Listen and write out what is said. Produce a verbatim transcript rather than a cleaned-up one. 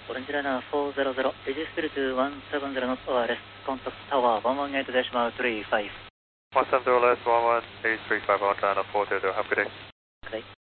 Orange Liner four zero zero, reduce speed to one seven zero knots O R S, contact tower one one eight decimal three five. one seven zero less one one eight three five, Orange Liner four zero zero, have a good day. Okay.